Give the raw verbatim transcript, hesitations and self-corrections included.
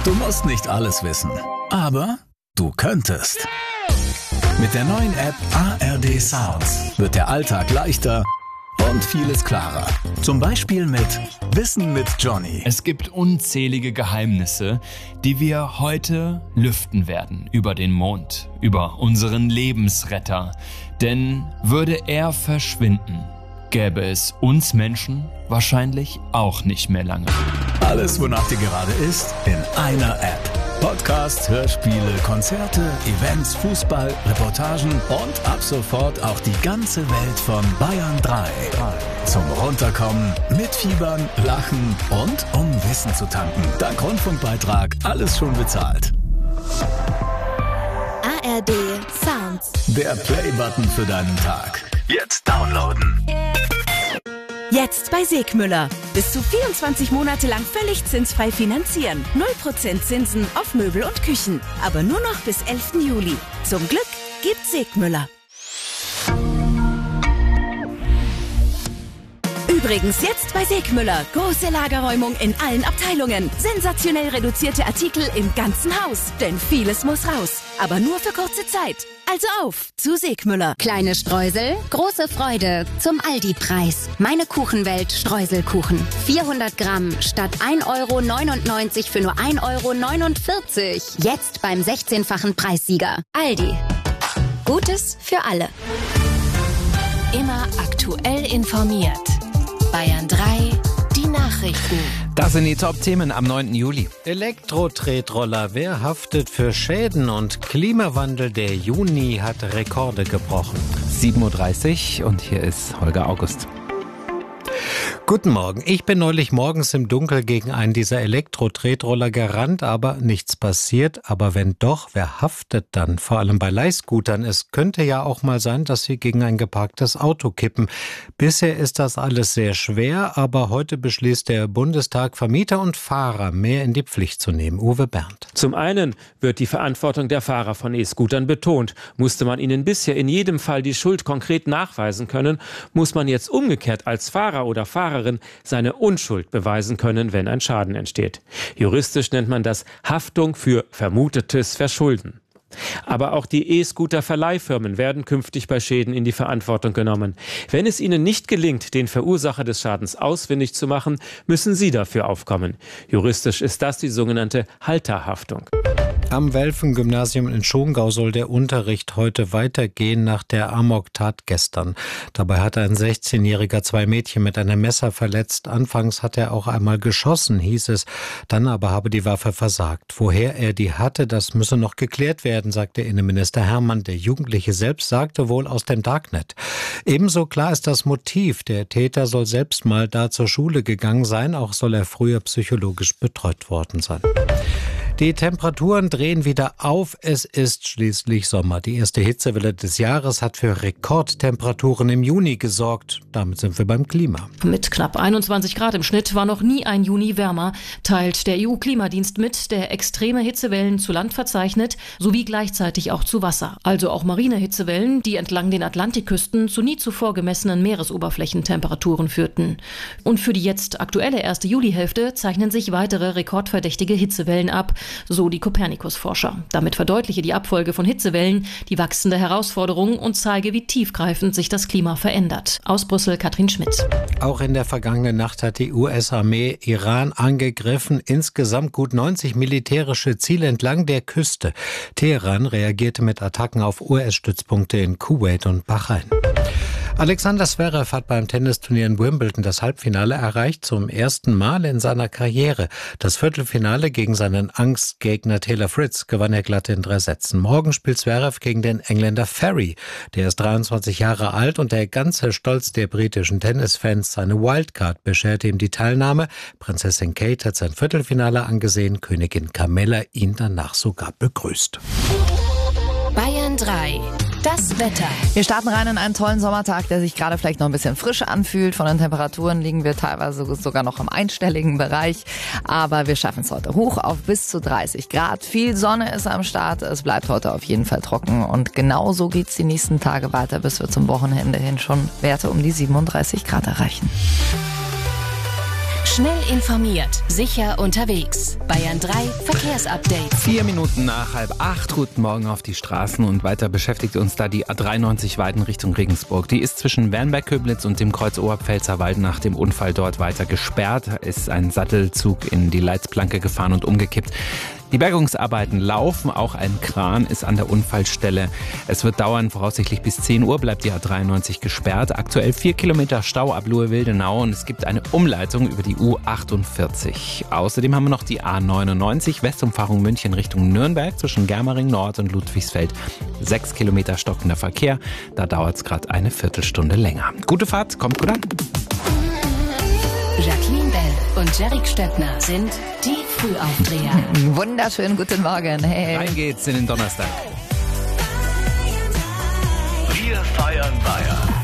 Du musst nicht alles wissen, aber du könntest. Mit der neuen App A R D Sounds wird der Alltag leichter und vieles klarer. Zum Beispiel mit Wissen mit Johnny. Es gibt unzählige Geheimnisse, die wir heute lüften werden über den Mond, über unseren Lebensretter. Denn würde er verschwinden, gäbe es uns Menschen wahrscheinlich auch nicht mehr lange. Alles, wonach dir gerade ist, in einer App. Podcasts, Hörspiele, Konzerte, Events, Fußball, Reportagen und ab sofort auch die ganze Welt von Bayern drei. Zum Runterkommen, mitfiebern, lachen und um Wissen zu tanken. Dank Rundfunkbeitrag alles schon bezahlt. A R D Sounds. Der Play-Button für deinen Tag. Jetzt downloaden. Jetzt bei Segmüller. Bis zu vierundzwanzig Monate lang völlig zinsfrei finanzieren. null Prozent Zinsen auf Möbel und Küchen. Aber nur noch bis elften Juli. Zum Glück gibt Segmüller. Übrigens jetzt bei Segmüller. Große Lagerräumung in allen Abteilungen. Sensationell reduzierte Artikel im ganzen Haus. Denn vieles muss raus. Aber nur für kurze Zeit. Also auf zu Segmüller. Kleine Streusel, große Freude zum Aldi-Preis. Meine Kuchenwelt Streuselkuchen. vierhundert Gramm statt ein Euro neunundneunzig für nur ein Euro neunundvierzig. Jetzt beim sechzehnfachen Preissieger. Aldi. Gutes für alle. Immer aktuell informiert. Bayern drei, die Nachrichten. Das sind die Top-Themen am neunten Juli. Elektro-Tretroller, wer haftet für Schäden? Und Klimawandel, der Juni hat Rekorde gebrochen. sieben Uhr dreißig und hier ist Holger August. Guten Morgen. Ich bin neulich morgens im Dunkel gegen einen dieser Elektro-Tretroller gerannt, aber nichts passiert. Aber wenn doch, wer haftet dann? Vor allem bei Leihscootern. Es könnte ja auch mal sein, dass sie gegen ein geparktes Auto kippen. Bisher ist das alles sehr schwer, aber heute beschließt der Bundestag, Vermieter und Fahrer mehr in die Pflicht zu nehmen. Uwe Bernd. Zum einen wird die Verantwortung der Fahrer von E-Scootern betont. Musste man ihnen bisher in jedem Fall die Schuld konkret nachweisen können, muss man jetzt umgekehrt als Fahrer oder Fahrerin seine Unschuld beweisen können, wenn ein Schaden entsteht. Juristisch nennt man das Haftung für vermutetes Verschulden. Aber auch die E-Scooter-Verleihfirmen werden künftig bei Schäden in die Verantwortung genommen. Wenn es ihnen nicht gelingt, den Verursacher des Schadens ausfindig zu machen, müssen sie dafür aufkommen. Juristisch ist das die sogenannte Halterhaftung. Am Welfen-Gymnasium in Schongau soll der Unterricht heute weitergehen nach der Amok-Tat gestern. Dabei hat ein sechzehnjähriger zwei Mädchen mit einem Messer verletzt. Anfangs hat er auch einmal geschossen, hieß es. Dann aber habe die Waffe versagt. Woher er die hatte, das müsse noch geklärt werden, sagte Innenminister Hermann. Der Jugendliche selbst sagte wohl aus dem Darknet. Ebenso klar ist das Motiv. Der Täter soll selbst mal da zur Schule gegangen sein. Auch soll er früher psychologisch betreut worden sein. Die Temperaturen drehen wieder auf. Es ist schließlich Sommer. Die erste Hitzewelle des Jahres hat für Rekordtemperaturen im Juni gesorgt. Damit sind wir beim Klima. Mit knapp einundzwanzig Grad im Schnitt war noch nie ein Juni wärmer, teilt der E U-Klimadienst mit, der extreme Hitzewellen zu Land verzeichnet, sowie gleichzeitig auch zu Wasser. Also auch marine Hitzewellen, die entlang den Atlantikküsten zu nie zuvor gemessenen Meeresoberflächentemperaturen führten. Und für die jetzt aktuelle erste Julihälfte zeichnen sich weitere rekordverdächtige Hitzewellen ab, so die Copernicus-Forscher. Damit verdeutliche die Abfolge von Hitzewellen die wachsende Herausforderung und zeige, wie tiefgreifend sich das Klima verändert. Aus Brüssel, Katrin Schmidt. Auch in der vergangenen Nacht hat die U S-Armee Iran angegriffen. Insgesamt gut neunzig militärische Ziele entlang der Küste. Teheran reagierte mit Attacken auf U S-Stützpunkte in Kuwait und Bahrain. Alexander Zverev hat beim Tennisturnier in Wimbledon das Halbfinale erreicht, zum ersten Mal in seiner Karriere. Das Viertelfinale gegen seinen Angstgegner Taylor Fritz gewann er glatt in drei Sätzen. Morgen spielt Zverev gegen den Engländer Ferry. Der ist dreiundzwanzig Jahre alt und der ganze Stolz der britischen Tennisfans. Seine Wildcard bescherte ihm die Teilnahme. Prinzessin Kate hat sein Viertelfinale angesehen, Königin Camilla ihn danach sogar begrüßt. Bayern drei. Das Wetter. Wir starten rein in einen tollen Sommertag, der sich gerade vielleicht noch ein bisschen frisch anfühlt. Von den Temperaturen liegen wir teilweise sogar noch im einstelligen Bereich. Aber wir schaffen es heute hoch auf bis zu dreißig Grad. Viel Sonne ist am Start. Es bleibt heute auf jeden Fall trocken. Und genauso geht's die nächsten Tage weiter, bis wir zum Wochenende hin schon Werte um die siebenunddreißig Grad erreichen. Schnell informiert, sicher unterwegs. Bayern drei Verkehrsupdate. Vier Minuten nach halb acht. Guten Morgen auf die Straßen und weiter beschäftigt uns da die A dreiundneunzig Weiden Richtung Regensburg. Die ist zwischen Wernberg-Köblitz und dem Kreuz Oberpfälzer-Wald nach dem Unfall dort weiter gesperrt. Ist ein Sattelzug in die Leitplanke gefahren und umgekippt. Die Bergungsarbeiten laufen, auch ein Kran ist an der Unfallstelle. Es wird dauern, voraussichtlich bis zehn Uhr bleibt die A dreiundneunzig gesperrt. Aktuell vier Kilometer Stau ab Luhe-Wildenau und es gibt eine Umleitung über die U achtundvierzig. Außerdem haben wir noch die A neunundneunzig, Westumfahrung München Richtung Nürnberg zwischen Germering Nord und Ludwigsfeld. Sechs Kilometer stockender Verkehr, da dauert es gerade eine Viertelstunde länger. Gute Fahrt, kommt gut an. Jacqueline Bell und Jerick Stöckner sind die Frühaufdreher. Wunderschönen guten Morgen. Hey. Rein geht's in den Donnerstag. Wir feiern Bayern.